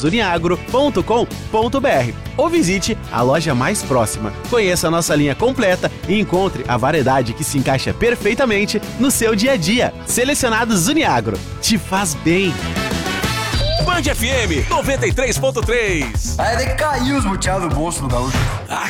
selecionadosuniagro.com.br ou visite a loja mais próxima. Conheça a nossa linha completa e encontre a variedade que se encaixa perfeitamente no seu dia a dia. Selecionados Uniagro, te faz bem. Band FM 93.3. Aí caiu os buteados do bolso do gaúcho. Ah,